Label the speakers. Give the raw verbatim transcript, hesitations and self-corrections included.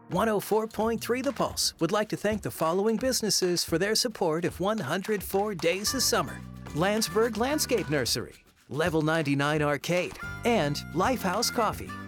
Speaker 1: one oh four point three The Pulse would like to thank the following businesses for their support of one hundred four Days of Summer: Landsberg Landscape Nursery, Level ninety-nine Arcade, and Lifehouse Coffee.